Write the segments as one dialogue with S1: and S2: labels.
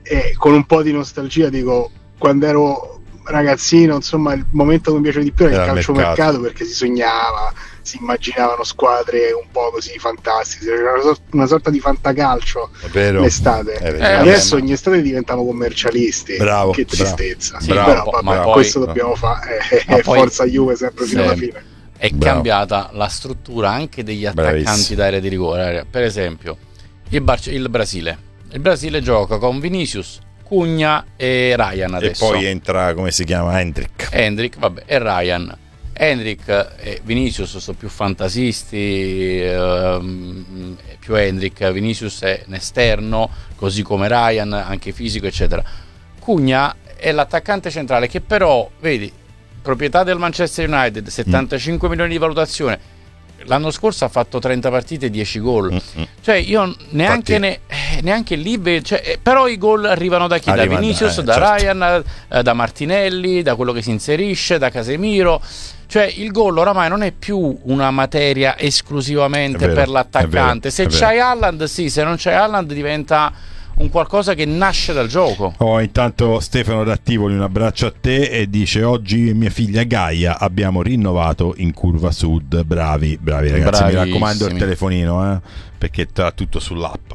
S1: e con un po' di nostalgia dico, quando ero ragazzino, insomma, il momento che mi piaceva di più era il calciomercato, perché si sognava, si immaginavano squadre un po' così fantastiche, c'era una sorta di fantacalcio l'estate. Adesso ogni estate diventiamo commercialisti.
S2: Bravo,
S1: che tristezza.
S2: Sì,
S1: però vabbè, questo dobbiamo fare, forza Juve sempre fino alla fine.
S3: È cambiata la struttura anche degli attaccanti d'area di rigore. Per esempio il Brasile. Il Brasile gioca con Vinicius, Cugna e Ryan adesso.
S2: E poi entra, come si chiama, Hendrick,
S3: vabbè, e Ryan. Hendrick e Vinicius sono più fantasisti, più Hendrick. Vinicius è un esterno, così come Ryan, anche fisico, eccetera. Cugna è l'attaccante centrale che però, vedi, proprietà del Manchester United, 75 milioni di valutazione. L'anno scorso ha fatto 30 partite e 10 gol. Cioè io neanche lì, però i gol arrivano da chi? Da Vinicius, da Ryan, da Martinelli, da quello che si inserisce, da Casemiro. Cioè il gol oramai non è più una materia esclusivamente per l'attaccante. Se c'hai Haaland, sì, se non c'hai Haaland diventa un qualcosa che nasce dal gioco.
S2: Intanto Stefano Rattivoli, un abbraccio a te, e dice: oggi mia figlia Gaia abbiamo rinnovato in curva sud. Bravi ragazzi. Bravissimi. Mi raccomando il telefonino, perché tra tutto sull'app.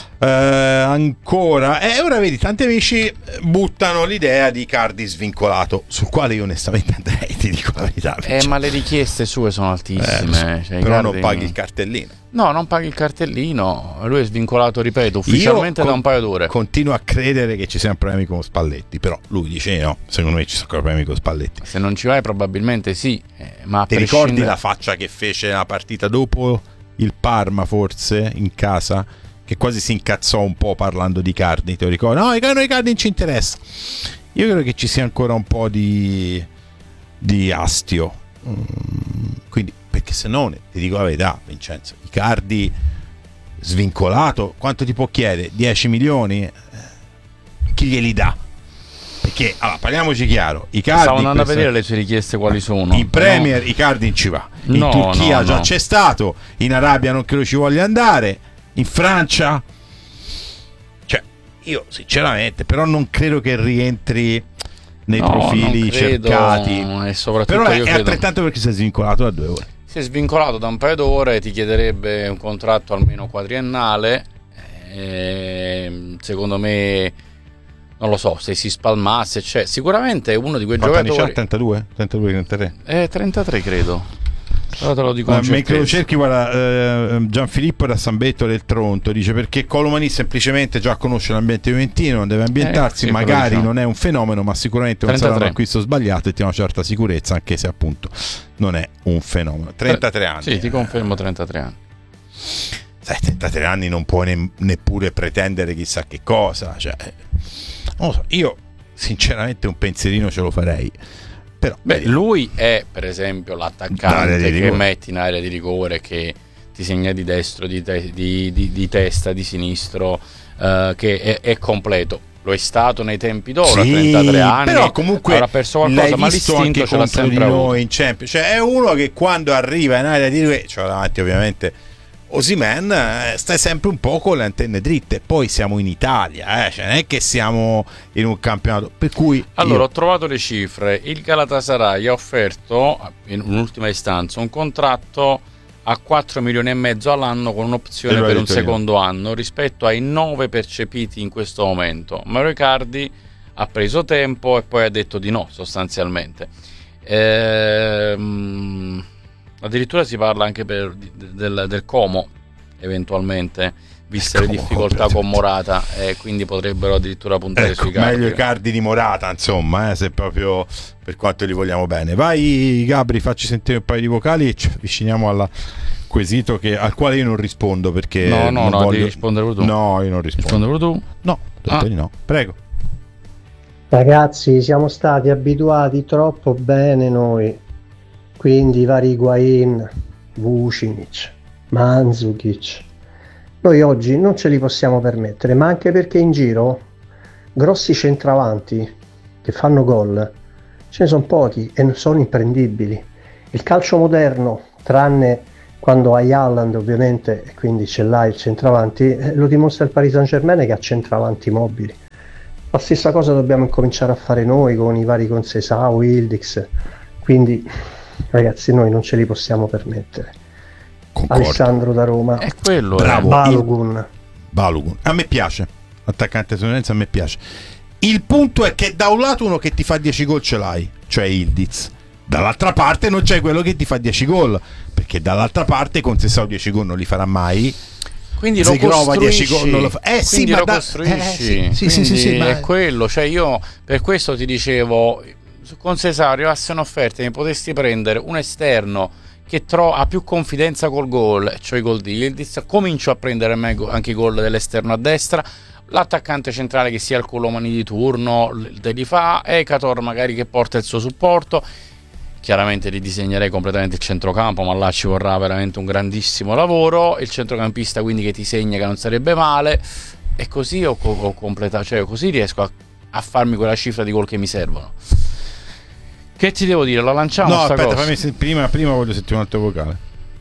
S2: Ancora ora vedi, tanti amici buttano l'idea di Icardi svincolato, sul quale io onestamente andrei, ti dico la verità,
S3: ma le richieste sue sono altissime,
S2: però non paghi il cartellino.
S3: No, non paghi il cartellino. Lui è svincolato, ripeto, ufficialmente da un paio d'ore.
S2: Continuo a credere che ci siano problemi con Spalletti, però lui dice no, secondo me ci sono problemi con Spalletti.
S3: Se non ci vai probabilmente sì, ma
S2: ti ricordi la faccia che fece la partita dopo il Parma, forse in casa, che quasi si incazzò un po' parlando di Icardi? Te lo ricordi? No, Icardi non ci interessa. Io credo che ci sia ancora un po' di astio, quindi, perché se no ti dico la verità, Vincenzo, Icardi svincolato, quanto ti può chiedere? 10 milioni? Chi glieli dà? Perché, allora, parliamoci chiaro, Icardi,
S3: stavo andando a vedere le sue richieste quali sono.
S2: In Premier Icardi non ci va, in Turchia già c'è stato, in Arabia non credo ci voglia andare, in Francia, cioè io sinceramente però non credo che rientri nei profili cercati, però è altrettanto perché si è svincolato da 2 ore.
S3: Si è svincolato da un paio d'ore, ti chiederebbe un contratto almeno quadriennale, secondo me non lo so, se si spalmasse, cioè sicuramente è uno di quei giocatori.
S2: 32, 33?
S3: 33 credo. Allora te lo dico.
S2: Mentre lo cerchi, guarda, Gianfilippo da San Benedetto del Tronto dice: perché Colomani semplicemente già conosce l'ambiente juventino, non deve ambientarsi, sì, magari non è un fenomeno, ma sicuramente non 33. Sarà un acquisto sbagliato e ti ha una certa sicurezza, anche se appunto non è un fenomeno. 33 anni.
S3: Sì, ti confermo, 33 anni.
S2: Sai, 33 anni non puoi neppure pretendere chissà che cosa, cioè, non lo so, io sinceramente un pensierino ce lo farei. Però,
S3: lui è per esempio l'attaccante che metti in area di rigore, che ti segna di destro, di testa, di sinistro, che è completo. Lo è stato nei tempi d'oro, sì, 33 anni,
S2: però comunque
S3: avrà perso qualcosa, ma l'istinto ce l'ha sempre avuto.
S2: In Champions, cioè è uno che quando arriva in area di rigore, cioè davanti ovviamente Osimhen, stai sempre un po' con le antenne dritte. Poi siamo in Italia, cioè non è che siamo in un campionato, per cui
S3: allora ho trovato le cifre. Il Galatasaray ha offerto in un'ultima istanza un contratto a 4 milioni e mezzo all'anno con un'opzione per un secondo anno rispetto ai 9 percepiti in questo momento. Mario Icardi ha preso tempo e poi ha detto di no, sostanzialmente. Addirittura si parla anche del Como, eventualmente, viste le difficoltà con Morata, e quindi potrebbero addirittura puntare sui Icardi.
S2: Meglio Icardi di Morata, insomma, se proprio per quanto li vogliamo bene. Vai Gabri, facci sentire un paio di vocali e ci avviciniamo al quesito al quale io non rispondo, perché
S3: no, devi rispondere tu.
S2: No, io non rispondo.
S3: Tu?
S2: No, di no. Prego.
S4: Ragazzi, siamo stati abituati troppo bene noi. Quindi vari Higuain, Vucinic, Mandzukic. Noi oggi non ce li possiamo permettere, ma anche perché in giro grossi centravanti che fanno gol ce ne sono pochi e non sono imprendibili. Il calcio moderno, tranne quando hai Haaland ovviamente, e quindi ce l'hai il centravanti, lo dimostra il Paris Saint-Germain che ha centravanti mobili. La stessa cosa dobbiamo incominciare a fare noi con i vari Consesao, Wildix, quindi ragazzi noi non ce li possiamo permettere.
S2: Concordo.
S4: Alessandro da Roma.
S3: È quello.
S2: Bravo.
S4: Balogun.
S2: A me piace, attaccante statunitense, a me piace. Il punto è che da un lato uno che ti fa 10 gol ce l'hai, cioè Ildiz, dall'altra parte non c'è quello che ti fa 10 gol, perché dall'altra parte con Sessao 10 gol non li farà mai. Quindi lo costruisci, 10 gol non lo fa.
S3: Sì, ma costruisci. Sì, ma è quello, cioè io per questo ti dicevo, con Cesario arrivasse un'offerta, mi potresti prendere un esterno che ha più confidenza col gol, cioè i gol di Ildiz, comincio a prendere anche i gol dell'esterno a destra, l'attaccante centrale che sia il Colomani di turno te li fa, Ekator magari che porta il suo supporto. Chiaramente ridisegnerei completamente il centrocampo, ma là ci vorrà veramente un grandissimo lavoro. Il centrocampista quindi che ti segna, che non sarebbe male, e così ho completato, cioè così riesco a farmi quella cifra di gol che mi servono. Che ti devo dire? La lanciamo?
S2: No, aspetta, prima voglio sentire un altro vocale.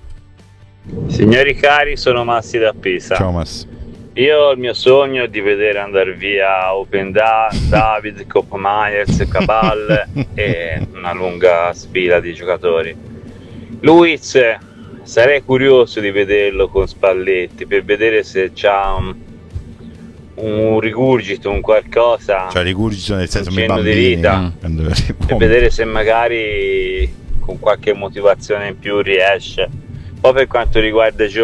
S5: Signori cari, sono Massi da Pisa.
S2: Ciao Massi.
S5: Io ho il mio sogno di vedere andare via Openda, David, Kopp Meyers, Cabal e una lunga sfila di giocatori. Luiz, sarei curioso di vederlo con Spalletti per vedere se c'ha un rigurgito, un qualcosa,
S2: cioè rigurgito nel senso
S5: di vita, per vedere se magari con qualche motivazione in più riesce. Poi per quanto riguarda i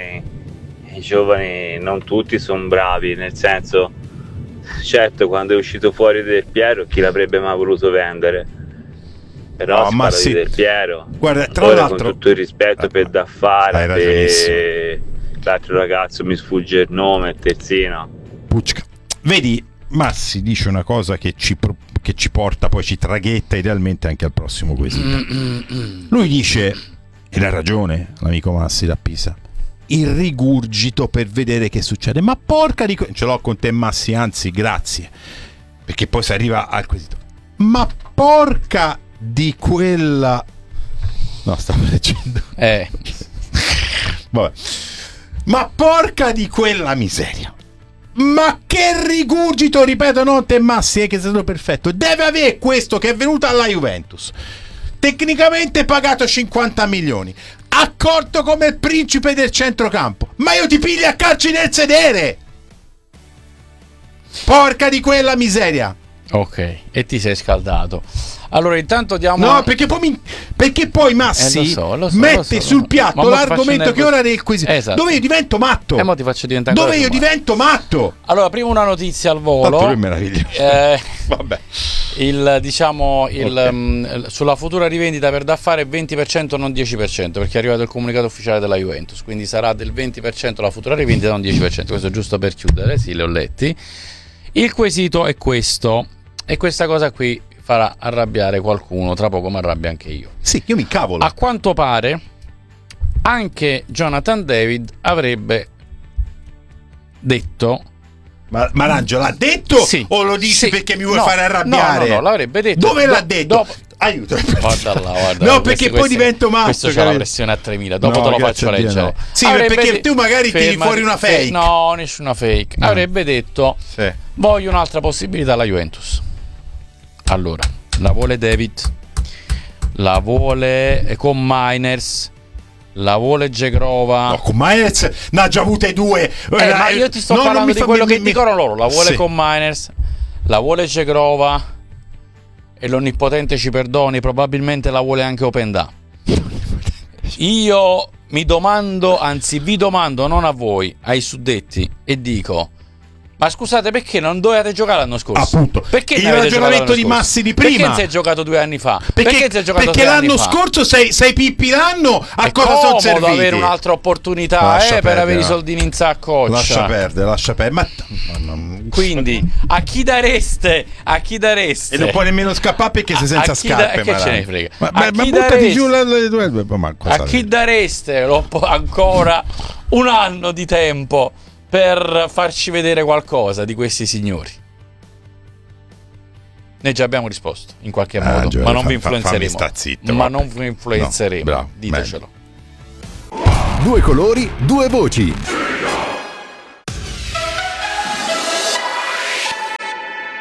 S5: giovani non tutti sono bravi, nel senso, certo quando è uscito fuori Del Piero chi l'avrebbe mai voluto vendere, però
S2: no,
S5: di Del Piero,
S2: guarda, tra
S5: ora
S2: l'altro,
S5: con tutto il rispetto per Daffare, l'altro ragazzo mi sfugge il nome, il terzino
S2: Pucca. Vedi, Massi dice una cosa che ci porta, poi ci traghetta idealmente anche al prossimo quesito. Lui dice, e ha ragione l'amico Massi da Pisa, il rigurgito per vedere che succede. Ma porca di ce l'ho con te Massi, anzi grazie, perché poi si arriva al quesito. Ma porca di quella, no, stavo leggendo vabbè. Ma porca di quella miseria, ma che rigurgito, ripeto, non te Massi, che è stato perfetto, deve avere questo che è venuto alla Juventus, tecnicamente pagato 50 milioni, accorto come il principe del centrocampo, ma io ti pigli a calci nel sedere, porca di quella miseria.
S3: Ok, e ti sei scaldato. Allora intanto diamo...
S2: No, perché poi Massi
S3: lo so,
S2: mette sul piatto l'argomento che ora del quiz,
S3: esatto,
S2: dove io divento matto.
S3: Mo ti faccio diventare
S2: dove io divento matto.
S3: Allora, prima una notizia al volo.
S2: Tanto che meraviglioso. Vabbè.
S3: Sulla futura rivendita per Daffare 20%, non 10%, perché è arrivato il comunicato ufficiale della Juventus, quindi sarà del 20% la futura rivendita, non 10%. Questo è giusto per chiudere, sì, li ho letti. Il quesito è questo, e questa cosa qui farà arrabbiare qualcuno, tra poco mi arrabbio anche io.
S2: Sì, io mi incavolo.
S3: A quanto pare anche Jonathan David avrebbe detto...
S2: Ma Marangio l'ha detto?
S3: Sì,
S2: o lo dici
S3: sì,
S2: perché mi vuoi fare arrabbiare?
S3: No, l'avrebbe detto.
S2: Dove l'ha detto? Aiuto.
S3: Guarda.
S2: No, perché poi divento matto.
S3: Questo c'ha la pressione a 3000. Dopo te lo faccio leggere. No.
S2: Sì, perché tu magari tiri fuori una fake.
S3: No, nessuna fake. No. Avrebbe detto: sì, voglio un'altra possibilità alla Juventus. Allora, la vuole David, la vuole con Miners, la vuole Zegrova.
S2: No, con Miners ne ha già avute due.
S3: Ma io ti sto parlando di quello che dicono loro. La vuole con Miners, la vuole Zegrova, e l'onnipotente ci perdoni, probabilmente la vuole anche Openda. Io mi domando, anzi vi domando, non a voi, ai suddetti, e dico: ma scusate, perché non dovete giocare l'anno scorso?
S2: Appunto,
S3: perché
S2: il ragionamento di Massi di prima.
S3: Perché si è giocato 2 anni fa?
S2: Perché l'anno scorso sei pippi l'anno. A cosa sono serviti?
S3: È comodo avere un'altra opportunità per avere i soldini in saccoccia.
S2: Lascia perdere. Ma
S3: quindi a chi dareste?
S2: E non puoi nemmeno scappare perché sei senza scarpe.
S3: Che ce ne frega?
S2: Ma buttati giù le due.
S3: A chi dareste ancora un anno di tempo per farci vedere qualcosa di questi signori? Noi già abbiamo risposto in qualche modo, ma non vi influenzeremo. Non vi influenzeremo. No, bravo, ditecelo.
S6: Due colori, due voci.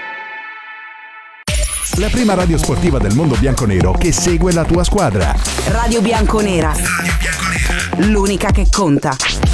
S6: La prima radio sportiva del mondo bianconero che segue la tua squadra.
S7: Radio Bianconera. L'unica che conta.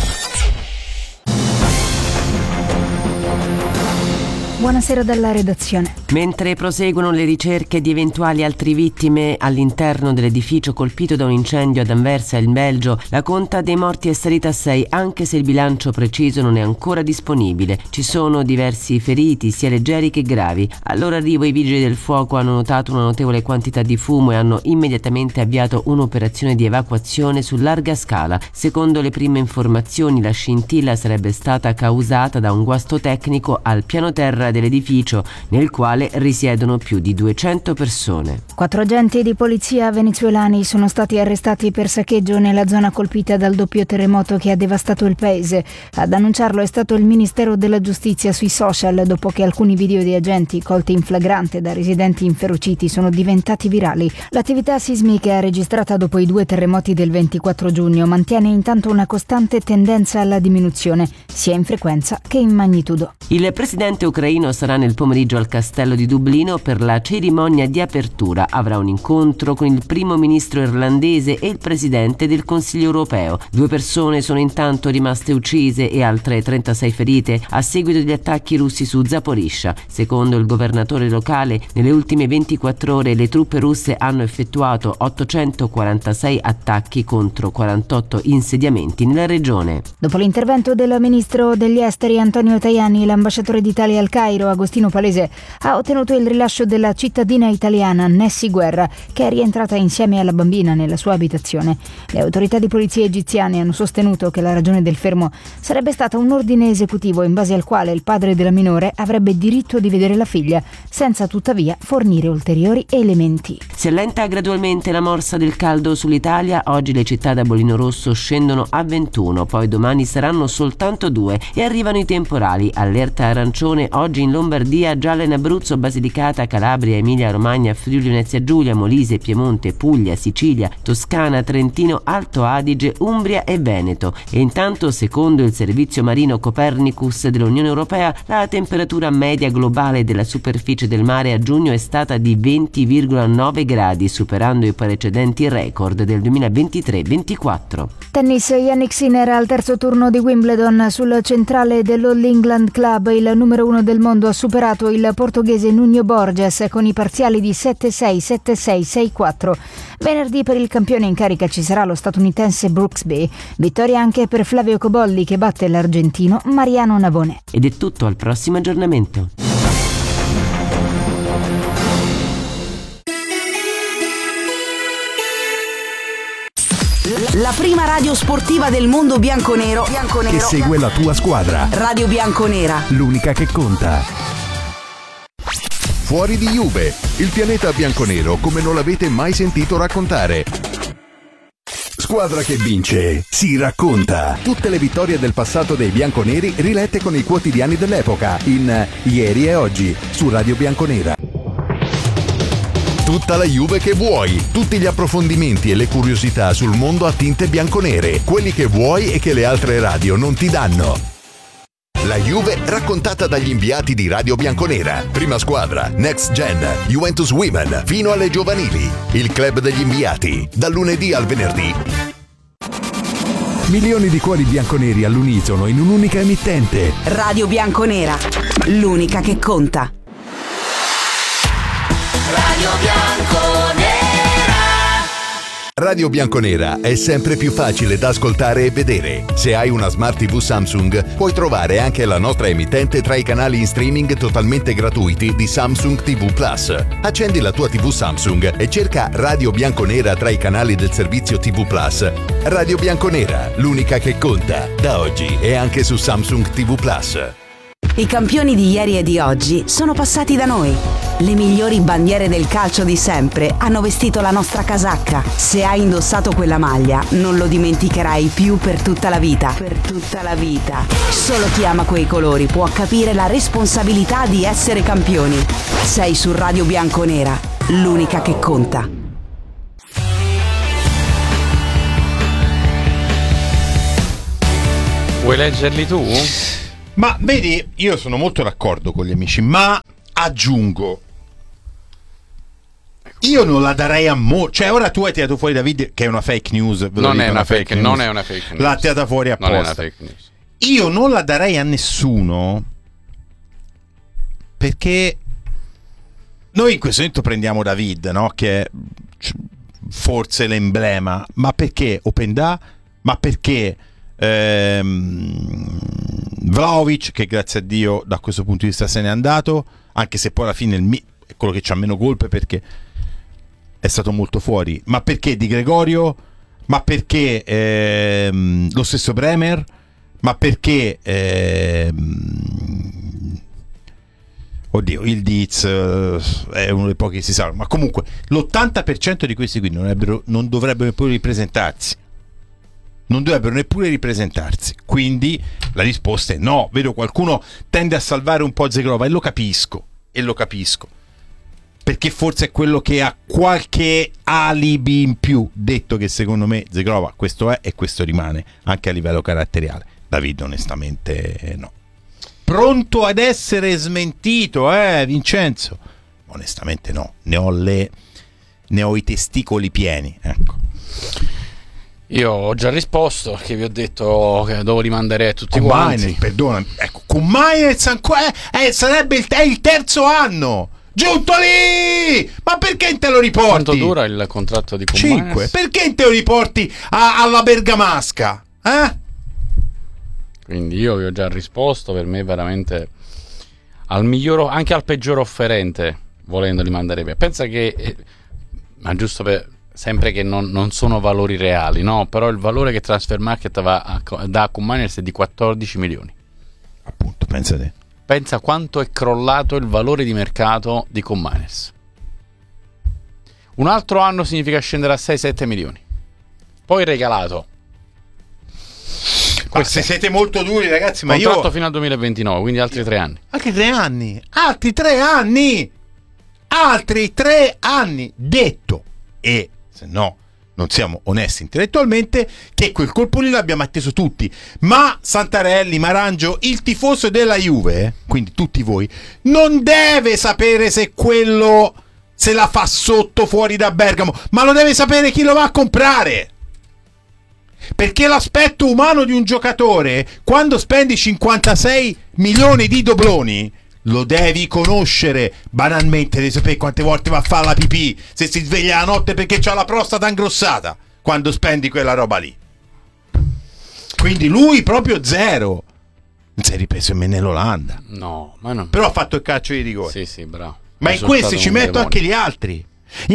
S8: Buonasera dalla redazione.
S9: Mentre proseguono le ricerche di eventuali altre vittime all'interno dell'edificio colpito da un incendio ad Anversa, in Belgio, la conta dei morti è salita a 6, anche se il bilancio preciso non è ancora disponibile. Ci sono diversi feriti, sia leggeri che gravi. Al loro arrivo i vigili del fuoco hanno notato una notevole quantità di fumo e hanno immediatamente avviato un'operazione di evacuazione su larga scala. Secondo le prime informazioni, la scintilla sarebbe stata causata da un guasto tecnico al piano terra dell'edificio, nel quale risiedono più di 200 persone.
S8: 4 agenti di polizia venezuelani sono stati arrestati per saccheggio nella zona colpita dal doppio terremoto che ha devastato il paese. Ad annunciarlo è stato il Ministero della Giustizia sui social, dopo che alcuni video di agenti colti in flagrante da residenti inferociti sono diventati virali. L'attività sismica registrata dopo i 2 terremoti del 24 giugno mantiene intanto una costante tendenza alla diminuzione, sia in frequenza che in magnitudo.
S9: Il presidente ucraino sarà nel pomeriggio al castello di Dublino per la cerimonia di apertura. Avrà un incontro con il primo ministro irlandese e il presidente del Consiglio europeo. 2 persone sono intanto rimaste uccise e altre 36 ferite a seguito degli attacchi russi su Zaporizhzhia. Secondo il governatore locale, nelle ultime 24 ore le truppe russe hanno effettuato 846 attacchi contro 48 insediamenti nella regione.
S8: Dopo l'intervento del ministro degli esteri Antonio Tajani, l'ambasciatore d'Italia al Cairo, Agostino Palese, ha ottenuto il rilascio della cittadina italiana Nessi Guerra, che è rientrata insieme alla bambina nella sua abitazione. Le autorità di polizia egiziane hanno sostenuto che la ragione del fermo sarebbe stata un ordine esecutivo in base al quale il padre della minore avrebbe diritto di vedere la figlia, senza tuttavia fornire ulteriori elementi.
S9: Si allenta gradualmente la morsa del caldo sull'Italia. Oggi le città da bollino rosso scendono a 21, poi domani saranno soltanto 2 e arrivano i temporali. Allerta arancione oggi in Lombardia, gialla in Abruzzo, Basilicata, Calabria, Emilia Romagna, Friuli Venezia Giulia, Molise, Piemonte, Puglia, Sicilia, Toscana, Trentino, Alto Adige, Umbria e Veneto. E intanto, secondo il servizio marino Copernicus dell'Unione Europea, la temperatura media globale della superficie del mare a giugno è stata di 20,9 gradi, superando i precedenti record del 2023-24.
S8: Tennis, Jannik Sinner al terzo turno di Wimbledon. Sul centrale dell'All England Club, il numero 1 del mondo ha superato il portoghese Nuno Borges con i parziali di 7-6, 7-6, 6-4. Venerdì per il campione in carica ci sarà lo statunitense Brooksby. Vittoria anche per Flavio Cobolli, che batte l'argentino Mariano Navone.
S9: Ed è tutto, al prossimo aggiornamento.
S7: La prima radio sportiva del mondo bianconero
S6: Che segue la tua squadra.
S7: Radio Bianconera.
S6: L'unica che conta. Fuori di Juve, il pianeta bianconero come non l'avete mai sentito raccontare. Squadra che vince si racconta. Tutte le vittorie del passato dei bianconeri rilette con i quotidiani dell'epoca in Ieri e Oggi su Radio Bianconera. Tutta la Juve che vuoi, tutti gli approfondimenti e le curiosità sul mondo a tinte bianconere, quelli che vuoi e che le altre radio non ti danno. La Juve raccontata dagli inviati di Radio Bianconera. Prima squadra, Next Gen, Juventus Women, fino alle giovanili. Il club degli inviati, dal lunedì al venerdì. Milioni di cuori bianconeri all'unisono in un'unica emittente.
S7: Radio Bianconera, l'unica che conta.
S10: Radio Bianconera.
S6: Radio Bianconera è sempre più facile da ascoltare e vedere. Se hai una Smart TV Samsung, puoi trovare anche la nostra emittente tra i canali in streaming totalmente gratuiti di Samsung TV Plus. Accendi la tua TV Samsung e cerca Radio Bianconera tra i canali del servizio TV Plus. Radio Bianconera, l'unica che conta. Da oggi è anche su Samsung TV Plus.
S7: I campioni di ieri e di oggi sono passati da noi. Le migliori bandiere del calcio di sempre hanno vestito la nostra casacca. Se hai indossato quella maglia, non lo dimenticherai più per tutta la vita. Per tutta la vita. Solo chi ama quei colori può capire la responsabilità di essere campioni. Sei su Radio Bianconera, l'unica che conta.
S3: Vuoi leggerli tu?
S2: Ma vedi, io sono molto d'accordo con gli amici, ma aggiungo, io non la darei a cioè ora tu hai tirato fuori David che è una fake news,
S3: non è una fake news,
S2: l'ha tirata fuori apposta.
S3: Non è una fake news.
S2: Io non la darei a nessuno perché noi in questo momento prendiamo David, no? Che è forse l'emblema, ma perché Openda? Ma perché Vlahovic, che grazie a Dio da questo punto di vista se n'è andato, anche se poi alla fine è quello che c'ha meno colpe perché è stato molto fuori, ma perché Di Gregorio, ma perché lo stesso Bremer, ma perché oddio, il Diz è uno dei pochi che si sa, ma comunque l'80% di questi qui non dovrebbero neppure ripresentarsi. Non dovrebbero neppure ripresentarsi. Quindi la risposta è no. Vedo qualcuno tende a salvare un po' Zegrova e lo capisco. Perché forse è quello che ha qualche alibi in più. Detto che secondo me Zegrova questo è e questo rimane anche a livello caratteriale. David onestamente no. Pronto ad essere smentito, Vincenzo? Onestamente no. Ne ho i testicoli pieni, ecco.
S3: Io ho già risposto, che vi ho detto che devo rimandare tutti quanti.
S2: Perdonami, ecco, con Mainz ancora sarebbe il terzo anno. Giunto lì! Ma perché te lo riporti?
S3: Quanto dura il contratto di Mainz?
S2: 5. Perché te lo riporti alla Bergamasca?
S3: Quindi io vi ho già risposto, per me veramente al miglior, anche al peggior offerente, volendo rimandare via. Pensa che, ma giusto per... sempre che non sono valori reali, no? Però il valore che Transfermarkt dà a Koeman è di 14 milioni.
S2: Appunto, pensate.
S3: Pensa quanto è crollato il valore di mercato di Koeman. Un altro anno significa scendere a 6-7 milioni. Poi regalato.
S2: Se siete molto duri, ragazzi, ma
S3: contratto fino al 2029, quindi altri 3 anni.
S2: Altri 3 anni. Altri 3 anni. Detto. E se no non siamo onesti intellettualmente, che quel colpo lì l'abbiamo atteso tutti, ma Santarelli, Marangio, il tifoso della Juve, quindi tutti voi, non deve sapere se quello se la fa sotto fuori da Bergamo, ma lo deve sapere chi lo va a comprare, perché l'aspetto umano di un giocatore, quando spendi 56 milioni di dobloni, lo devi conoscere. Banalmente devi sapere quante volte va a fare la pipì, se si sveglia la notte perché c'ha la prostata ingrossata quando spendi quella roba lì. Quindi lui proprio zero. Non si è ripreso nemmeno nell'Olanda.
S3: No, ma no.
S2: Però ha fatto il calcio di rigore.
S3: Sì, bravo.
S2: Ma in questi ci metto anche gli altri.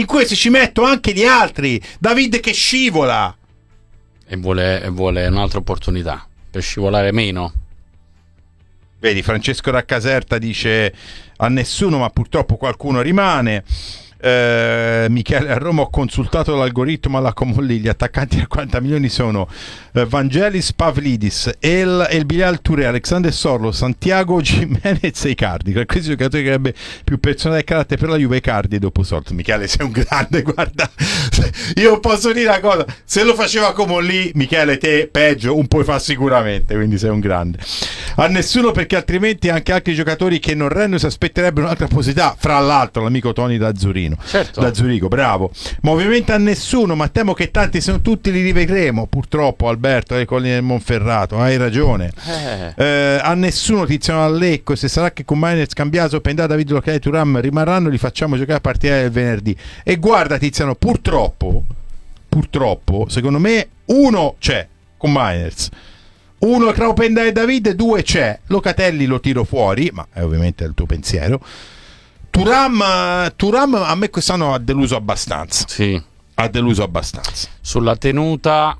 S2: David che scivola
S3: e vuole un'altra opportunità per scivolare meno.
S2: Vedi, Francesco Raccaserta dice a nessuno, ma purtroppo qualcuno rimane. Michele, a Roma ho consultato l'algoritmo alla Comolli, gli attaccanti a 40 milioni sono Vangelis, Pavlidis, El Bilal Touré, Alexander Sorlo, Santiago Gimenez e Icardi. Tra questi giocatori che avrebbe più personale e carattere per la Juve, Icardi e dopo Sorlo. Michele, sei un grande, guarda, io posso dire una cosa, se lo faceva Comolli, Michele, te peggio un po' fa sicuramente, quindi sei un grande. A nessuno, perché altrimenti anche altri giocatori che non rendono si aspetterebbero un'altra possibilità, fra l'altro l'amico Toni da Zurino.
S3: Certo.
S2: Da Zurigo, bravo. Ma ovviamente a nessuno, ma temo che tanti, se non tutti, li rivedremo. Purtroppo, Alberto, alle colline del Monferrato, hai ragione. A nessuno, Tiziano Allecco. Se sarà che con Mainz, Cambiaso, Pendà, David Locale, Thuram rimarranno, li facciamo giocare a partire del venerdì. E guarda, Tiziano, purtroppo, secondo me, uno c'è con Mainz. Uno tra Openda e David, 2 c'è. Locatelli lo tiro fuori, ma è ovviamente il tuo pensiero. Thuram a me quest'anno ha deluso abbastanza.
S3: Sì.
S2: Ha deluso abbastanza.
S3: Sulla tenuta,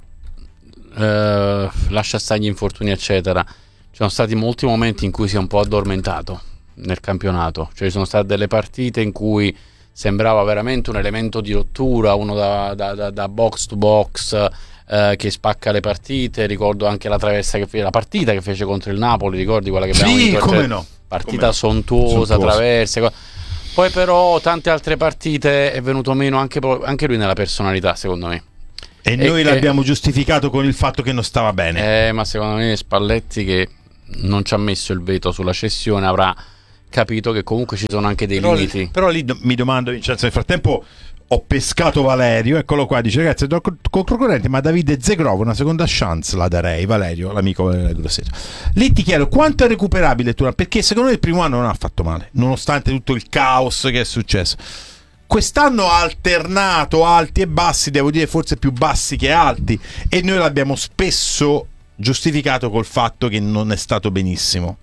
S3: lascia stare gli infortuni, eccetera. Ci sono stati molti momenti in cui si è un po' addormentato nel campionato. Cioè, ci sono state delle partite in cui sembrava veramente un elemento di rottura, uno da box to box, che spacca le partite. Ricordo anche la traversa la partita che fece contro il Napoli, ricordi quella che abbiamo vinto?
S2: Come no?
S3: Partita sontuosa, traverse. Poi però tante altre partite è venuto meno anche lui nella personalità, secondo me.
S2: E noi l'abbiamo giustificato con il fatto che non stava bene.
S3: Ma secondo me Spalletti, che non ci ha messo il veto sulla cessione, avrà capito che comunque ci sono anche dei limiti.
S2: Però lì mi domando, Vincenzo, nel frattempo ho pescato Valerio, eccolo qua, dice ragazzi controcorrente, ma Davide Zegrov una seconda chance la darei. Valerio, l'amico Valerio Grosseto. Lì ti chiedo quanto è recuperabile Thuram, perché secondo me il primo anno non ha fatto male nonostante tutto il caos che è successo. Quest'anno ha alternato alti e bassi, devo dire forse più bassi che alti, e noi l'abbiamo spesso giustificato col fatto che non è stato benissimo.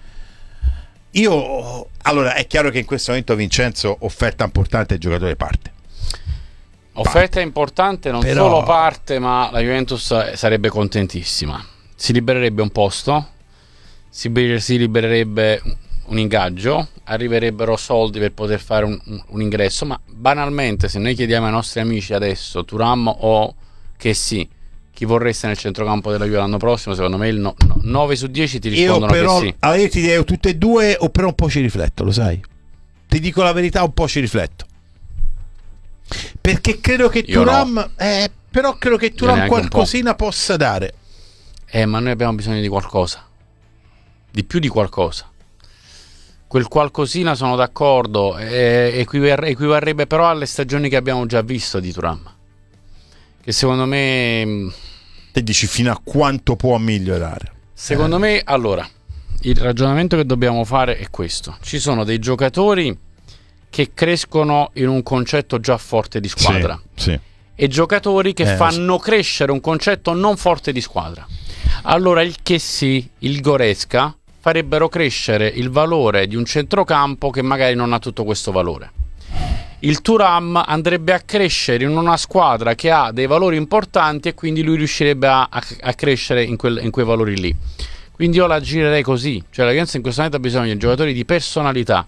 S2: Allora è chiaro che in questo momento Vincenzo offerta importante il giocatore parte.
S3: Offerta importante, non però... solo parte, ma la Juventus sarebbe contentissima. Si libererebbe un posto, si libererebbe un ingaggio, arriverebbero soldi per poter fare un ingresso, ma banalmente se noi chiediamo ai nostri amici adesso Thuram o che sì, chi vorreste nel centrocampo della Juve l'anno prossimo, secondo me il 9 su 10 ti rispondono che sì.
S2: Allora io ti direi tutte e due, o però un po' ci rifletto, lo sai? Ti dico la verità, un po' ci rifletto. Perché credo che Thuram però credo che Thuram qualcosina possa dare.
S3: Ma noi abbiamo bisogno di qualcosa. Di più di qualcosa. Quel qualcosina, sono d'accordo, equivarrebbe però alle stagioni che abbiamo già visto di Thuram, che secondo me...
S2: Te dici fino a quanto può migliorare?
S3: Secondo me, allora, il ragionamento che dobbiamo fare è questo. Ci sono dei giocatori che crescono in un concetto già forte di squadra,
S2: sì.
S3: E giocatori che fanno crescere un concetto non forte di squadra. Allora il Chessy, il Goretzka farebbero crescere il valore di un centrocampo che magari non ha tutto questo valore. Il Thuram andrebbe a crescere in una squadra che ha dei valori importanti e quindi lui riuscirebbe a crescere in quei valori lì. Quindi io la girerei così, cioè la Juventus in questo momento ha bisogno di giocatori di personalità,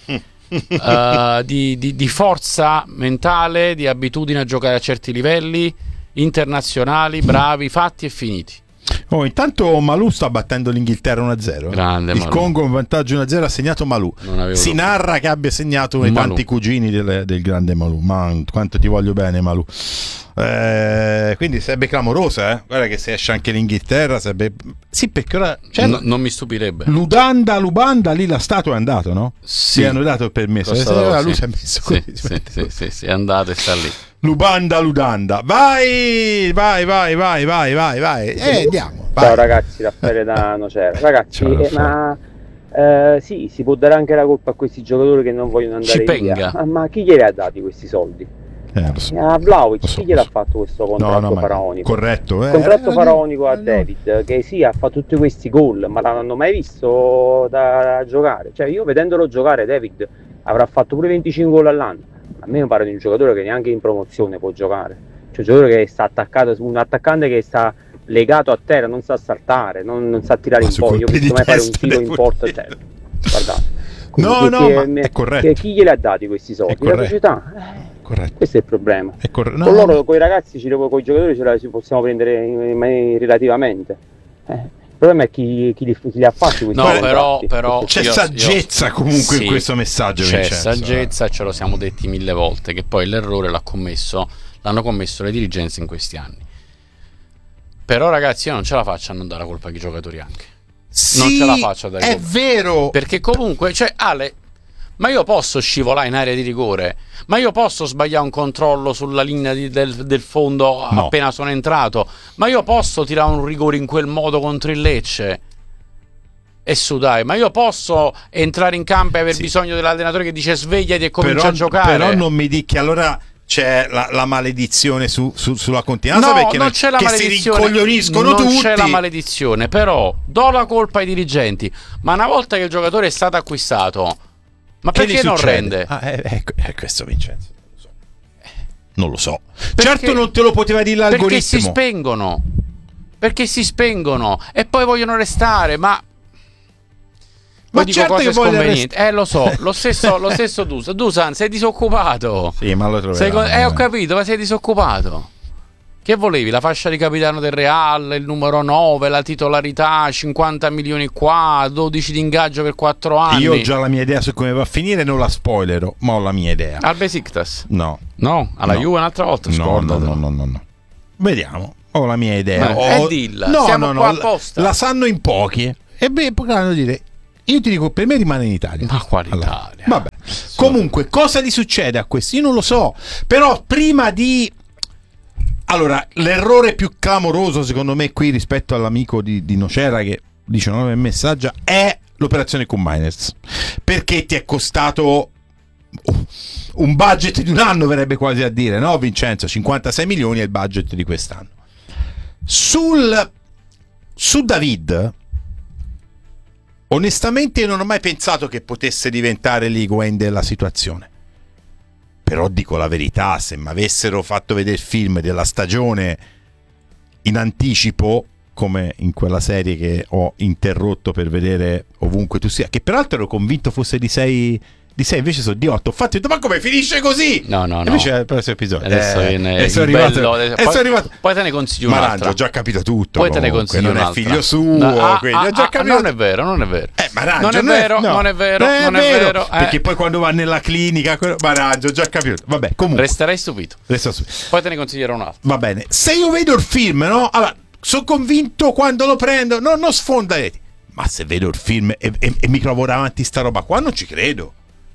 S3: di forza mentale, di abitudine a giocare a certi livelli internazionali, bravi, fatti e finiti.
S2: Intanto Malù sta battendo l'Inghilterra 1-0.
S3: Grande
S2: il
S3: Malù.
S2: Congo in vantaggio 1-0, ha segnato Malù. Si narra che abbia segnato uno dei tanti cugini del grande Malù. Ma quanto ti voglio bene, Malù. Quindi sarebbe clamorosa, guarda che se esce anche l'Inghilterra sarebbe... Sì, perché ora
S3: non mi stupirebbe.
S2: Lubanda lì la statua è andato, no?
S3: Sì,
S2: gli hanno dato il permesso. Lui si è messo così.
S3: Sì, è andato e sta lì.
S2: Ludanda, vai. Andiamo.
S11: Ciao ragazzi, Raffaele da Nocera. Ragazzi, sì, si può dare anche la colpa a questi giocatori che non vogliono andare via. Ma chi glieli ha dati questi soldi? A Vlahovic, chi gliel'ha fatto questo contratto faraonico?
S2: Corretto,
S11: Il contratto faraonico a David, che sì, ha fatto tutti questi gol, ma l'hanno mai visto da giocare? Cioè, io vedendolo giocare, David avrà fatto pure 25 gol all'anno. A me mi pare di un giocatore che neanche in promozione può giocare. Cioè, un giocatore che sta attaccato, un attaccante che sta legato a terra, non sa saltare, non sa tirare in porta. Io ho visto mai fare un tiro in porta. Guardate.
S2: Ma è corretto.
S11: Chi glieli ha dati questi soldi? La società.
S2: Corretto.
S11: Questo è il problema. Con loro, con i ragazzi, con i giocatori ci possiamo prendere relativamente. Il problema è chi li ha fatti questi
S3: però
S2: c'è saggezza comunque in questo messaggio.
S3: C'è
S2: Vincenzo.
S3: saggezza, ce lo siamo detti 1000 volte, che poi l'errore l'hanno commesso le dirigenze in questi anni. Però ragazzi, io non ce la faccio a non dare la colpa ai giocatori anche. Non ce la faccio a dare
S2: colpa. È vero.
S3: Perché comunque, cioè Ale, ma io posso scivolare in area di rigore, ma io posso sbagliare un controllo sulla linea del fondo appena sono entrato, ma io posso tirare un rigore in quel modo contro il Lecce e dai, ma io posso entrare in campo e aver bisogno dell'allenatore che dice svegliati e comincia a giocare.
S2: Però non mi dica che allora c'è la maledizione sulla continuanza, perché
S3: non c'è la maledizione,
S2: si rincoglioniscono tutti.
S3: Non c'è la maledizione, però do la colpa ai dirigenti, ma una volta che il giocatore è stato acquistato, ma perché non rende?
S2: È questo, Vincenzo. Non lo so. Certo non te lo poteva dire l'algoritmo.
S3: Perché si spengono e poi vogliono restare, ma
S2: certo che voglio
S3: lo so, lo stesso Dusan, sei disoccupato.
S2: Sì, ma lo troverai.
S3: Ho capito, ma sei disoccupato. Che volevi? La fascia di capitano del Real, il numero 9, la titolarità, 50 milioni qua, 12 di ingaggio per 4 anni.
S2: Io ho già la mia idea su come va a finire, non la spoilerò, ma ho la mia idea.
S3: Al Besiktas?
S2: No.
S3: Alla Juve un'altra volta?
S2: No. Vediamo, ho la mia idea.
S3: Siamo qua apposta.
S2: La sanno in pochi. E potranno dire, io ti dico, per me rimane in Italia.
S3: Ma quale Italia?
S2: Vabbè. Comunque, cosa gli succede a questo? Io non lo so. Però prima di... Allora, l'errore più clamoroso secondo me qui rispetto all'amico di Nocera che dice no, messaggio è l'operazione con Miners, perché ti è costato un budget di un anno, verrebbe quasi a dire, no Vincenzo? 56 milioni è il budget di quest'anno. Su David, onestamente non ho mai pensato che potesse diventare l'Higuaín della situazione. Però dico la verità, se mi avessero fatto vedere il film della stagione in anticipo, come in quella serie che ho interrotto per vedere Ovunque tu sia, che peraltro ero convinto fosse di 6, invece sono di 8. Infatti ho detto, ma come finisce così?
S3: No.
S2: Invece è il prossimo episodio.
S3: Adesso viene
S2: sono arrivato.
S3: Poi te ne consiglio
S2: un
S3: un'altra.
S2: Marangia, ho già capito tutto.
S3: Poi te ne consiglio
S2: non
S3: un'altra.
S2: è figlio suo, quindi ho già capito.
S3: Non è vero.
S2: Marangia,
S3: non è vero.
S2: Perché poi quando va nella clinica, Marangia, ho già capito. Vabbè, comunque.
S3: Resterei stupito. Poi te ne consiglierò un'altra.
S2: Va bene. Se io vedo il film, no? Allora, sono convinto quando lo prendo, non sfonda le reti. Ma se vedo il film e mi trovo davanti sta roba qua, non ci credo.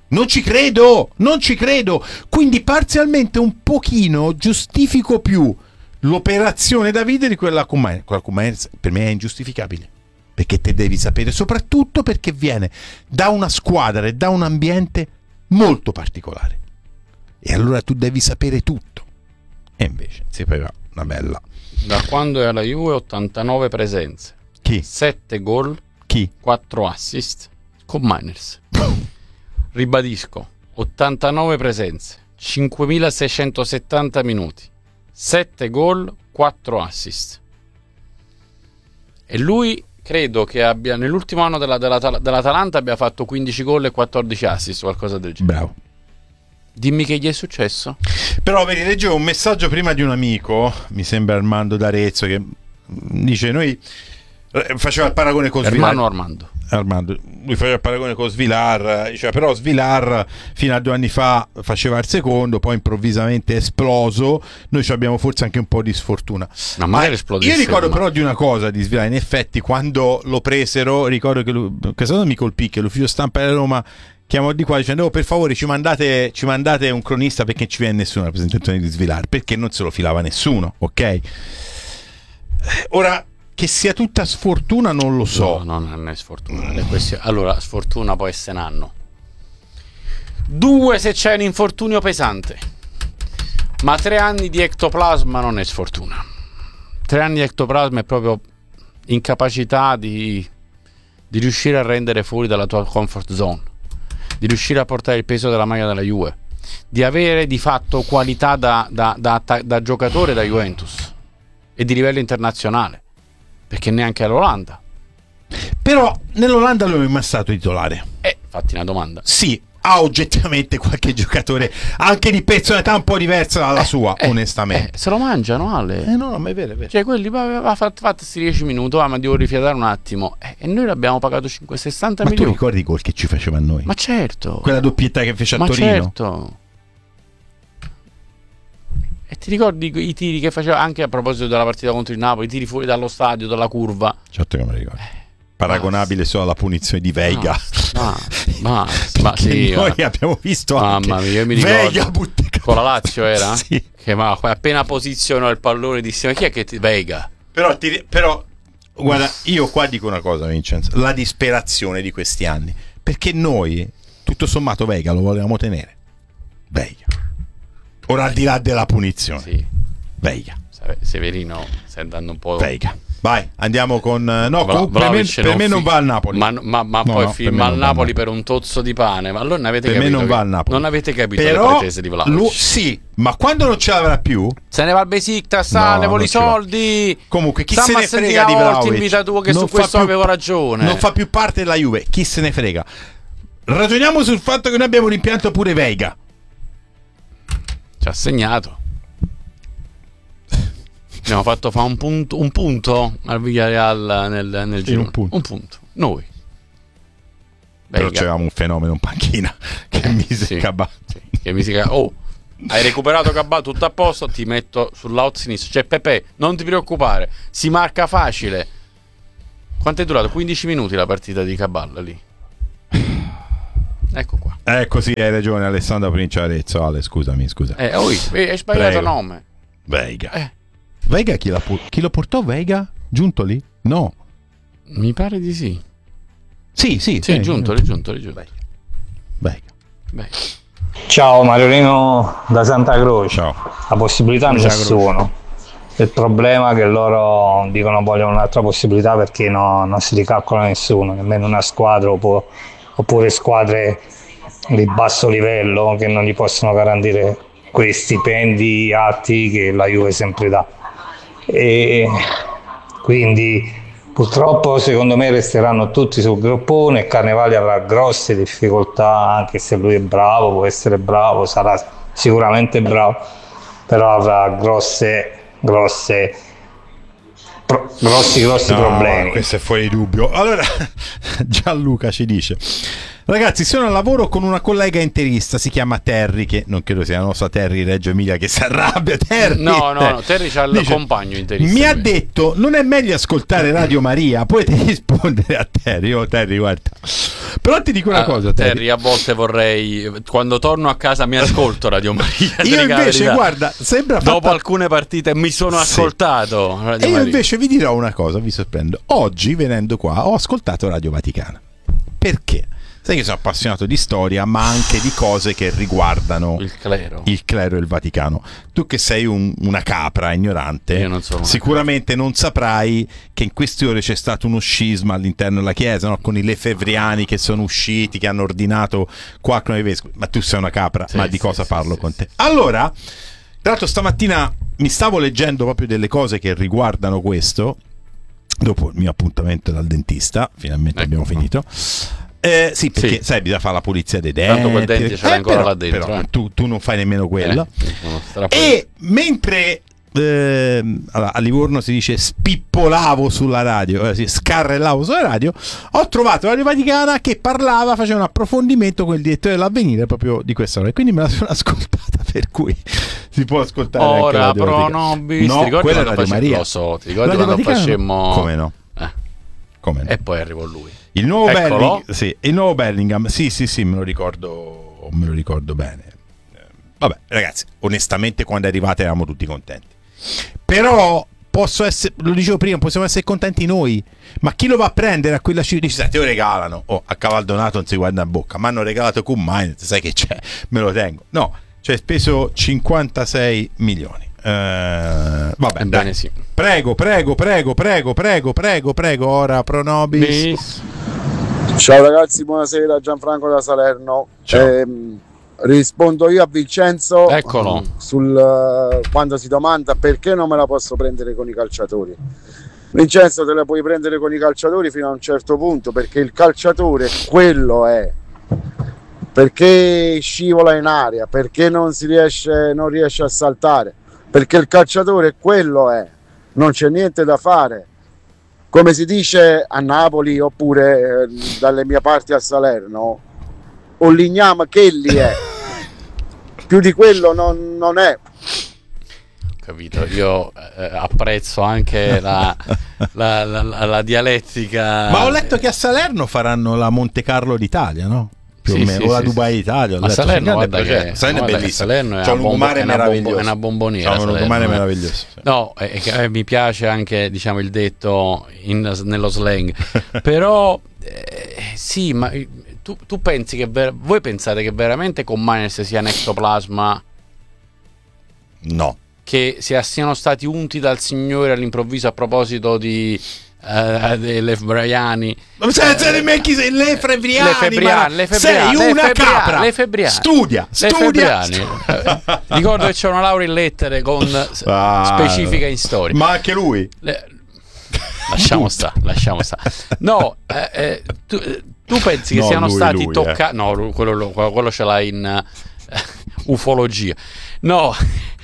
S2: Quindi parzialmente un pochino giustifico più l'operazione Davide di quella con Miners. Quella con Miners per me è ingiustificabile, perché te devi sapere, soprattutto perché viene da una squadra e da un ambiente molto particolare, e allora tu devi sapere tutto, e invece si faceva una bella.
S3: Da quando è alla Juve 89 presenze.
S2: Chi?
S3: 7 gol.
S2: Chi?
S3: 4 assist con Miners. Ribadisco, 89 presenze, 5.670 minuti, 7 gol, 4 assist. E lui credo che abbia nell'ultimo anno dell'Atalanta abbia fatto 15 gol e 14 assist, qualcosa del genere.
S2: Bravo.
S3: Dimmi che gli è successo.
S2: Però vedi, leggevo un messaggio prima di un amico, mi sembra Armando d'Arezzo, che dice noi faceva il paragone con Svilar. Armando, lui faceva il paragone con Svilar, diceva però Svilar fino a 2 anni fa faceva il secondo, poi improvvisamente è esploso. Noi abbiamo forse anche un po' di sfortuna. Io ricordo però di una cosa di Svilar, in effetti quando lo presero, ricordo che stato mi colpì che l'ufficio stampa di Roma chiamò di qua dicendo per favore ci mandate un cronista, perché ci viene nessuna rappresentazione di Svilar, perché non se lo filava nessuno, ok? Ora, che sia tutta sfortuna non lo so.
S3: No, non è sfortuna. Allora, sfortuna può essere un anno. 2 se c'è un infortunio pesante. Ma 3 anni di ectoplasma non è sfortuna. 3 anni di ectoplasma è proprio incapacità di riuscire a rendere fuori dalla tua comfort zone, di riuscire a portare il peso della maglia della Juve, di avere di fatto qualità da giocatore da Juventus e di livello internazionale. Perché neanche all'Olanda.
S2: Però nell'Olanda lui è mai stato titolare.
S3: Fatti una domanda.
S2: Sì, ha oggettivamente qualche giocatore anche di personalità un po' diversa dalla sua, onestamente.
S3: Se lo mangiano, Ale.
S2: No, ma è vero.
S3: Cioè quelli aveva fatto questi 10 minuti, ma devo rifiatare un attimo. E noi l'abbiamo pagato 560 milioni.
S2: Ma tu ricordi i gol che ci faceva a noi?
S3: Ma certo.
S2: Quella doppietta che fece a Torino.
S3: Certo. E ti ricordi i tiri che faceva anche a proposito della partita contro il Napoli, i tiri fuori dallo stadio, dalla curva?
S2: Certo che me lo ricordo. Paragonabile solo alla punizione di Veiga.
S3: Ma sì,
S2: noi abbiamo visto anche
S3: mamma mia, io mi
S2: Veiga
S3: con la Lazio era?
S2: Sì.
S3: Che appena posizionò il pallone disse: ma chi è che ti Veiga?
S2: Però guarda, io qua dico una cosa, Vincenzo, la disperazione di questi anni, perché noi tutto sommato Veiga lo volevamo tenere. Veiga. Ora al di là della punizione,
S3: sì.
S2: Veiga.
S3: Severino stai andando un po'.
S2: Veiga. Vai, andiamo con per me non va al Napoli.
S3: Ma poi firma al Napoli per un tozzo di pane. Ma allora non avete
S2: per
S3: capito.
S2: Me non va al Napoli.
S3: Non avete capito
S2: però,
S3: le pretese di Vlahovic.
S2: Sì, ma quando non ce l'avrà più,
S3: se ne va al Besiktas, ne vuole i soldi.
S2: Comunque, chi se ne frega di Vlahovic?
S3: In vita tua che su questo avevo ragione.
S2: Non fa più parte della Juve. Chi se ne frega? Ragioniamo sul fatto che noi abbiamo rimpianto pure Veiga.
S3: Ci ha segnato. Abbiamo fatto fare un punto al Villarreal nel giro. Un punto. Noi.
S2: Però c'avevamo un fenomeno in panchina che mise Cabà.
S3: Hai recuperato Cabà, tutto a posto, ti metto sul lato sinistro. C'è Pepe, non ti preoccupare, si marca facile. Quanto è durato? 15 minuti la partita di Caballa lì. Ecco qua.
S2: Così, hai ragione, Alessandro Princiarezzo. Ale, scusami.
S3: Hai sbagliato nome.
S2: Veiga. Veiga chi lo portò? Veiga? Giuntoli? No.
S3: Mi pare di sì.
S2: Sì.
S3: Giuntoli.
S2: Veiga.
S12: Ciao Mariolino da Santa Croce.
S2: Ciao.
S12: La possibilità non nessuno. Il problema è che loro dicono vogliono un'altra possibilità perché non si ricalcola nessuno, nemmeno una squadra oppure squadre di basso livello che non gli possono garantire quei stipendi alti che la Juve sempre dà. E quindi purtroppo secondo me resteranno tutti sul groppone e Carnevali avrà grosse difficoltà, anche se lui è bravo, può essere bravo, sarà sicuramente bravo, però avrà grossi problemi.
S2: Questo è fuori dubbio. Allora Gianluca ci dice: ragazzi, sono al lavoro con una collega interista, si chiama Terry, che non credo sia la nostra Terry Reggio Emilia che si arrabbia. Terry,
S3: no, Terry c'ha il compagno interista.
S2: Mi ha detto: non è meglio ascoltare Radio Maria? Puoi rispondere a Terry. Terry, guarda, però ti dico una cosa,
S3: Terry, a volte vorrei, quando torno a casa mi ascolto Radio Maria.
S2: Io invece, guarda, sembra
S3: dopo alcune partite mi sono ascoltato Radio Maria.
S2: Io invece vi dirò una cosa, vi sorprendo. Oggi, venendo qua, ho ascoltato Radio Vaticana. Perché? Sai che sono appassionato di storia, ma anche di cose che riguardano il clero e il Vaticano. Tu che sei una capra ignorante,
S3: io non sono
S2: sicuramente non saprai che in queste ore c'è stato uno scisma all'interno della Chiesa, no? Con i lefevriani che sono usciti, che hanno ordinato 4 vescovi. Ma tu sei una capra, ma di cosa parlo con te? Allora, tra l'altro stamattina mi stavo leggendo proprio delle cose che riguardano questo, dopo il mio appuntamento dal dentista, finalmente abbiamo finito. Sì, perché sai, bisogna fare la pulizia dei denti.
S3: Tanto quel dente ce l'hai ancora
S2: però,
S3: là dentro.
S2: Però, tu non fai nemmeno quello. E mentre a Livorno si dice spippolavo sulla radio, scarrellavo sulla radio, ho trovato Radio Vaticana che faceva un approfondimento con il direttore dell'Avvenire proprio di questa ora. Quindi me la sono ascoltata, per cui si può ascoltare anche Radio Vaticana.
S3: Nobis,
S2: no,
S3: ti ricordi
S2: quella
S3: quando
S2: Radio Maria.
S3: Lo so, ti ricordi quando facemmo...
S2: Come no? Come no?
S3: E poi arrivò lui.
S2: Il nuovo Bellingham, sì, me lo ricordo bene. Vabbè, ragazzi, onestamente quando è arrivata eravamo tutti contenti. Però lo dicevo prima, possiamo essere contenti noi, ma chi lo va a prendere a quella cifra? Dice, te lo regalano, a Cavaldonato non si guarda in bocca, mi hanno regalato con Mainz, sai che c'è, me lo tengo. No, cioè speso 56 milioni. Vabbè, dai.
S3: Sì.
S2: Prego, ora pro nobis.
S13: Ciao ragazzi, buonasera, Gianfranco da Salerno. Rispondo io a Vincenzo.
S3: Eccolo.
S13: Quando si domanda perché non me la posso prendere con i calciatori. Vincenzo, te la puoi prendere con i calciatori fino a un certo punto, perché il calciatore quello è. Perché scivola in aria, perché non riesce a saltare, perché il calciatore quello è. Non c'è niente da fare. Come si dice a Napoli oppure dalle mie parti a Salerno, Ollignama che lì è. Più di quello non è.
S3: Capito, io apprezzo anche la dialettica.
S2: Ma ho letto che a Salerno faranno la Monte Carlo d'Italia, no? Più o meno, o la Dubai d'Italia.
S3: A Salerno, guarda che
S2: Salerno è bellissimo.
S3: Salerno
S2: c'è un lungomare meraviglioso.
S3: È una bomboniera.
S2: C'è un lungomare meraviglioso.
S3: No, mi piace anche, diciamo, il detto nello slang. Però sì, ma tu pensi che voi pensate che veramente con Mainz sia un ectoplasma?
S2: No.
S3: Che siano stati unti dal Signore all'improvviso a proposito di lefebvriani.
S2: Lefebvriani. Sei una capra. Studia.
S3: Ricordo che c'è una laurea in lettere con specifica in storia.
S2: Ma anche lui.
S3: Lasciamo sta. No, tu pensi che siano stati toccati? No, quello ce l'hai in ufologia. No.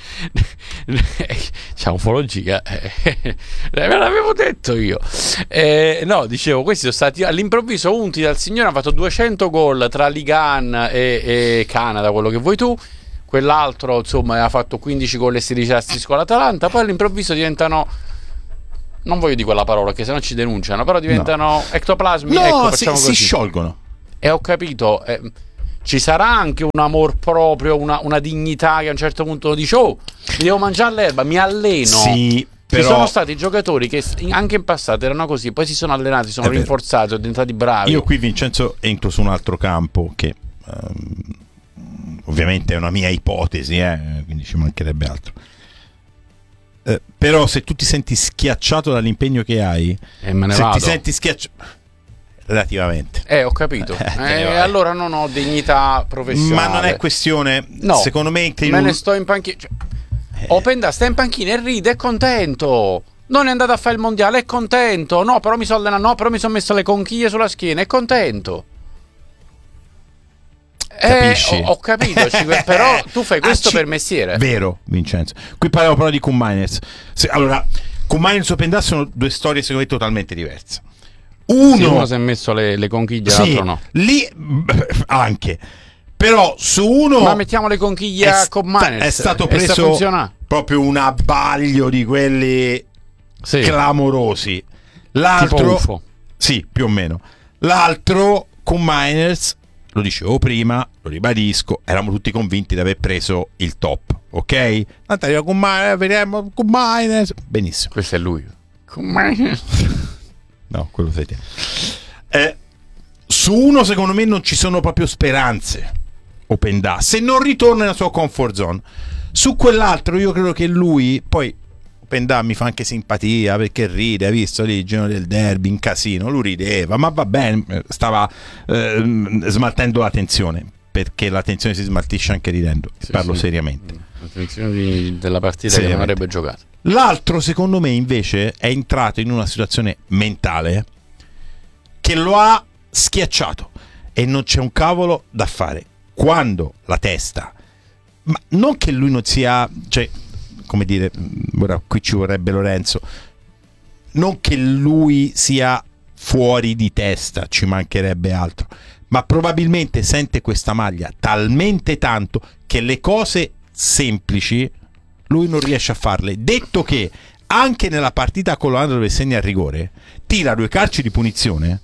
S3: C'è ufologia, me l'avevo detto io. No, dicevo, questi sono stati all'improvviso unti dal Signore, hanno fatto 200 gol tra Ligan e Canada, quello che vuoi tu. Quell'altro, insomma, aveva fatto 15 gol e 16 assist con l'Atalanta. Poi all'improvviso diventano, non voglio dire quella parola che sennò ci denunciano, però diventano ectoplasmi.
S2: No,
S3: ecco, facciamo
S2: si
S3: così.
S2: sciolgono.
S3: E ho capito. ci sarà anche un amor proprio, una dignità che a un certo punto dice: oh, mi devo mangiare l'erba, mi alleno.
S2: Sì, però...
S3: Ci sono stati giocatori che anche in passato erano così, poi si sono allenati, sono rinforzati, sono diventati bravi.
S2: Io qui, Vincenzo, entro su un altro campo che ovviamente è una mia ipotesi, quindi ci mancherebbe altro. Però se tu ti senti schiacciato dall'impegno che hai,
S3: ti
S2: senti schiacciato relativamente,
S3: ho capito, allora non ho dignità professionale.
S2: Ma non è questione, secondo me
S3: me ne sto in panchina, Openda sta in panchina e ride, è contento, non è andato a fare il mondiale, è contento, no però mi sono allenato, no però mi sono messo le conchiglie sulla schiena, è contento.
S2: Capisci?
S3: Ho capito, però tu fai questo per mestiere.
S2: Vero, Vincenzo. Qui parliamo però di Koen Meiners. Allora, Koen Meiners e Openda sono due storie secondo me totalmente diverse. Uno
S3: si è messo le conchiglie, l'altro no.
S2: Lì anche. Però su uno,
S3: ma mettiamo le conchiglie a Koen Meiners,
S2: è stato preso proprio un abbaglio di quelli clamorosi. L'altro,
S3: tipo UFO.
S2: Sì, più o meno. L'altro, Koen Meiners, lo dicevo prima, lo ribadisco, eravamo tutti convinti di aver preso il top, ok? Tanto arriva Koen Meiners, vediamo Koen Meiners, benissimo.
S3: Questo è lui. Koen Meiners.
S2: No, quello sei te. Su uno secondo me non ci sono proprio speranze, Openda, se non ritorna nella sua comfort zone. Su quell'altro io credo che lui, poi Openda mi fa anche simpatia perché ride, hai visto lì il giorno del derby in casino, lui rideva, ma va bene, stava smaltendo la tensione, perché la tensione si smaltisce anche ridendo, parlo seriamente.
S3: La tensione della partita che non avrebbe giocato.
S2: L'altro secondo me invece è entrato in una situazione mentale che lo ha schiacciato e non c'è un cavolo da fare. Quando la testa, ma non che lui non sia, cioè, come dire, ora qui ci vorrebbe Lorenzo, non che lui sia fuori di testa, ci mancherebbe altro, ma probabilmente sente questa maglia talmente tanto che le cose semplici lui non riesce a farle. Detto che anche nella partita con l'Olanda dove segna il rigore tira due calci di punizione